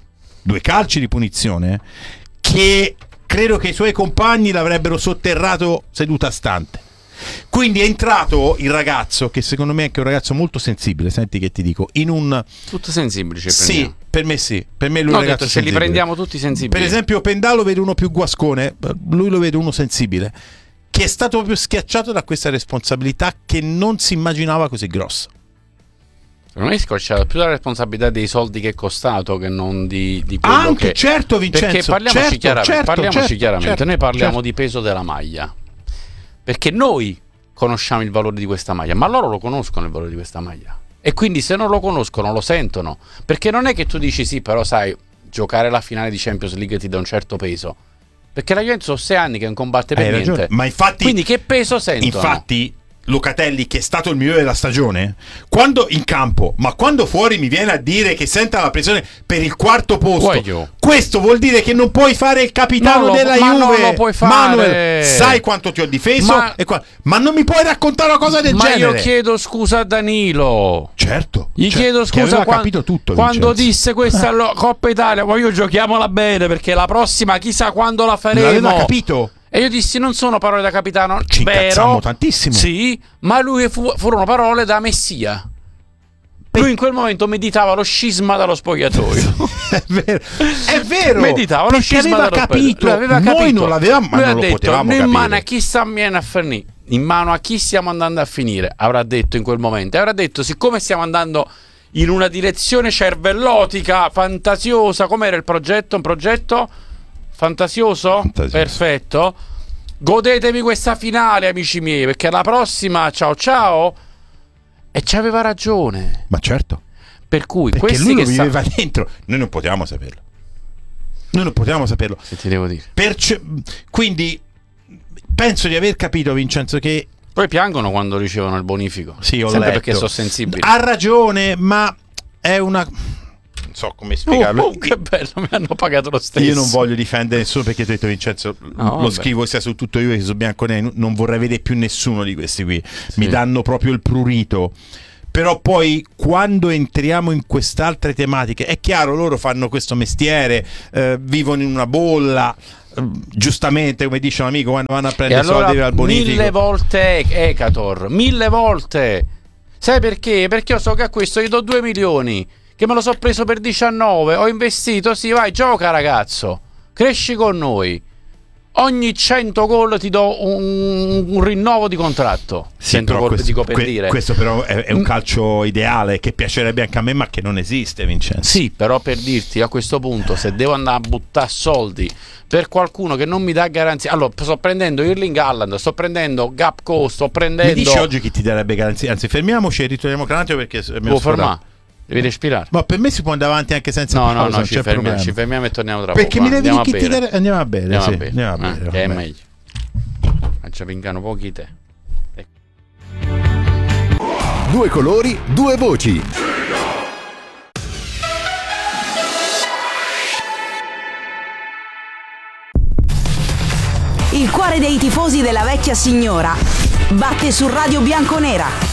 S2: che credo che i suoi compagni l'avrebbero sotterrato seduta stante. Quindi è entrato il ragazzo, che secondo me è anche un ragazzo molto sensibile, senti che ti dico, in un...
S3: Tutto sensibile,
S2: sì, per me lui è un ragazzo
S3: se
S2: sensibile.
S3: li prendiamo tutti sensibili.
S2: Per esempio Openda lo vede uno più guascone, lui lo vede uno sensibile, che è stato proprio schiacciato da questa responsabilità che non si immaginava così grossa.
S3: Non è scocciato più la responsabilità dei soldi che è costato che non di quello
S2: anche,
S3: che...
S2: certo Vincenzo,
S3: perché parliamoci chiaramente, noi parliamo di peso della maglia, perché noi conosciamo il valore di questa maglia, ma loro lo conoscono il valore di questa maglia, e quindi se non lo conoscono lo sentono, perché non è che tu dici sì però sai giocare la finale di Champions League ti dà un certo peso, perché la Juventus sono 6 anni che non combatte per niente.
S2: Ragione. Ma infatti,
S3: quindi che peso sentono?
S2: Infatti Locatelli, che è stato il migliore della stagione, quando in campo, ma quando fuori mi viene a dire che senta la pressione per il quarto posto, questo vuol dire che non puoi fare il capitano della Juve.
S3: Non lo puoi fare.
S2: Manuel, sai quanto ti ho difeso, ma non mi puoi raccontare una cosa del genere.
S3: Ma io chiedo scusa a Danilo.
S2: Certo.
S3: Gli chiedo scusa
S2: capito tutto,
S3: quando disse questa Coppa Italia, ma io giochiamola bene perché la prossima chissà quando la faremo.
S2: L'aveva capito.
S3: E io dissi non sono parole da capitano.
S2: Ci incazzammo tantissimo.
S3: Sì, ma lui furono parole da messia. Lui in quel momento meditava lo scisma dallo spogliatoio.
S2: È vero.
S3: Meditava lo scisma dallo
S2: capito.
S3: Aveva
S2: Noi
S3: capito.
S2: non l'avevamo, ma
S3: lui
S2: non lo potevamo capire.
S3: In mano a chi viene a finire? In mano a chi stiamo andando a finire? Avrà detto in quel momento. Avrà detto siccome stiamo andando in una direzione cervellotica, fantasiosa. Com'era il progetto? Un progetto fantasioso? Perfetto. Godetevi questa finale, amici miei, perché la prossima ciao. E ci aveva ragione.
S2: Ma certo.
S3: Per cui
S2: perché
S3: questi
S2: lui
S3: che
S2: lo viveva dentro. Noi non potevamo saperlo.
S3: Se ti devo dire.
S2: Quindi penso di aver capito, Vincenzo, che
S3: poi piangono quando ricevono il bonifico.
S2: Sì, ho
S3: sempre
S2: letto.
S3: Perché sono sensibili.
S2: Ha ragione, ma è una... non so come spiegarlo.
S3: Che bello, mi hanno pagato lo stesso.
S2: Io non voglio difendere nessuno perché ti ho detto Vincenzo, lo scrivo sia su tutto io che su Bianconeri, non vorrei vedere più nessuno di questi qui.
S3: Sì.
S2: Mi danno proprio il prurito. Però poi quando entriamo in quest'altre tematiche, è chiaro, loro fanno questo mestiere, vivono in una bolla, giustamente, come dice un amico, quando vanno a prendere
S3: allora,
S2: soldi al bonifico
S3: 1000 volte Ecator, 1000 volte. Sai perché? Perché io so che a questo gli do 2 milioni, che me lo so preso per 19, ho investito, sì, vai, gioca ragazzo, cresci con noi. Ogni 100 gol ti do un rinnovo di contratto.
S2: Sì,
S3: 100 gol, dico per dire.
S2: Questo però è un calcio ideale che piacerebbe anche a me, ma che non esiste, Vincenzo.
S3: Sì, però per dirti, a questo punto, se devo andare a buttare soldi per qualcuno che non mi dà garanzia, allora sto prendendo Erling Haaland, sto prendendo Gapco, sto prendendo...
S2: Mi dici oggi chi ti darebbe garanzia? Anzi, fermiamoci e ritorniamo con altro perché
S3: può fermare. Devi respirare.
S2: Ma per me si può andare avanti anche senza pausa,
S3: no, ci fermiamo e torniamo tra
S2: perché
S3: poco.
S2: Perché mi devi dire chi ti dare... Andiamo a bere,
S3: andiamo a bere, che è meglio. Ci vengano pochi te.
S6: Due colori, due voci.
S7: Il cuore dei tifosi della vecchia signora batte su Radio Bianconera.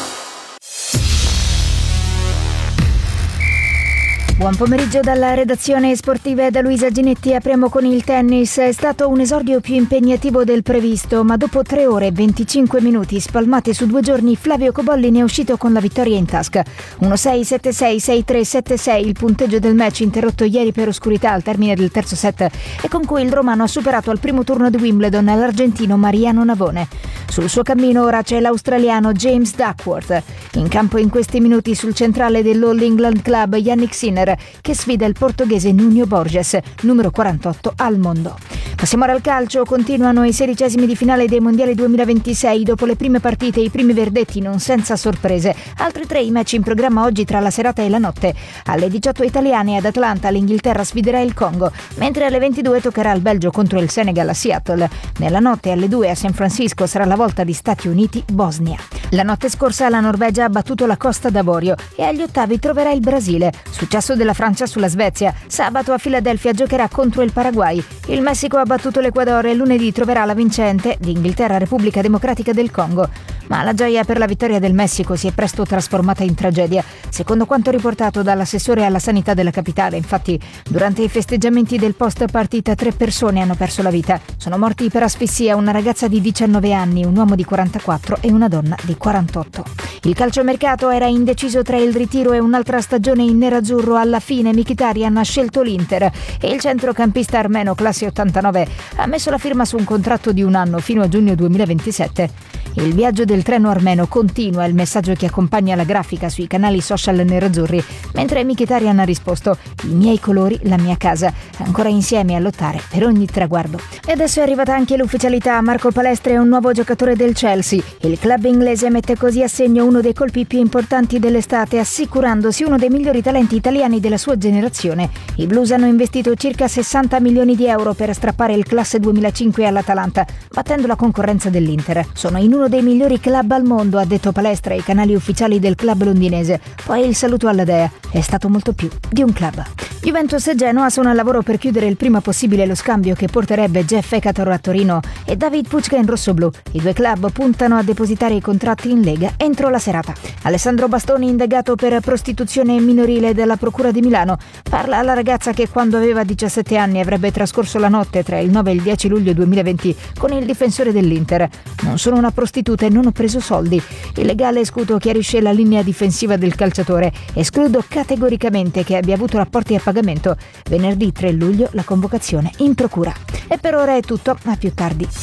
S8: Buon pomeriggio dalla redazione sportiva e da Luisa Ginetti. Apriamo con il tennis. È stato un esordio più impegnativo del previsto, ma dopo 3 ore e 25 minuti spalmati su 2 giorni, Flavio Cobolli ne è uscito con la vittoria in tasca. 1-6, 7-6, 6-3, 7-6, il punteggio del match interrotto ieri per oscurità al termine del terzo set e con cui il romano ha superato al primo turno di Wimbledon l'argentino Mariano Navone. Sul suo cammino ora c'è l'australiano James Duckworth. In campo in questi minuti sul centrale dell'All England Club Yannick Sinner, che sfida il portoghese Nuno Borges, numero 48 al mondo. Passiamo ora al calcio. Continuano i 16esimi di finale dei mondiali 2026. Dopo le prime partite e i primi verdetti non senza sorprese, altri 3 i match in programma oggi tra la serata e la notte. Alle 18 italiane ad Atlanta l'Inghilterra sfiderà il Congo, mentre alle 22 toccherà il Belgio contro il Senegal a Seattle. Nella notte alle 2 a San Francisco sarà la volta di Stati Uniti-Bosnia. La notte scorsa la Norvegia ha battuto la Costa d'Avorio e agli ottavi troverà il Brasile. Successo della Francia sulla Svezia. Sabato a Filadelfia giocherà contro il Paraguay. Il Messico ha battuto l'Equador e lunedì troverà la vincente di Inghilterra-Repubblica Democratica del Congo. Ma la gioia per la vittoria del Messico si è presto trasformata in tragedia. Secondo quanto riportato dall'assessore alla sanità della capitale, infatti, durante i festeggiamenti del post partita 3 persone hanno perso la vita. Sono morti per asfissia una ragazza di 19 anni, un uomo di 44 e una donna di 48. Il calciomercato era indeciso tra il ritiro e un'altra stagione in nerazzurro. Alla fine Mkhitaryan ha scelto l'Inter e il centrocampista armeno classe 89 ha messo la firma su un contratto di 1 anno fino a giugno 2027. Il viaggio del treno armeno continua, il messaggio che accompagna la grafica sui canali social nerazzurri, mentre Mkhitaryan ha risposto: i miei colori, la mia casa, ancora insieme a lottare per ogni traguardo. E adesso è arrivata anche l'ufficialità: Marco Palestra è un nuovo giocatore del Chelsea. Il club inglese mette così a segno uno dei colpi più importanti dell'estate, assicurandosi uno dei migliori talenti italiani della sua generazione. I Blues hanno investito circa 60 milioni di euro per strappare il classe 2005 all'Atalanta, battendo la concorrenza dell'Inter. Sono in uno dei migliori club al mondo, ha detto Palestra ai canali ufficiali del club londinese. Poi il saluto alla dea: è stato molto più di un club. Juventus e Genoa sono al lavoro per chiudere il prima possibile lo scambio che porterebbe Jeff Ecator a Torino e David Pucca in rossoblù. I 2 club puntano a depositare i contratti in Lega entro la serata. Alessandro Bastoni, indagato per prostituzione minorile dalla Procura di Milano, parla alla ragazza che quando aveva 17 anni avrebbe trascorso la notte tra il 9 e il 10 luglio 2020 con il difensore dell'Inter. Non sono una prostituta e non ho preso soldi. Il legale Scuto chiarisce la linea difensiva del calciatore: escludo categoricamente che abbia avuto rapporti a pagamento. Venerdì 3 luglio la convocazione in procura. E per ora è tutto, a più tardi.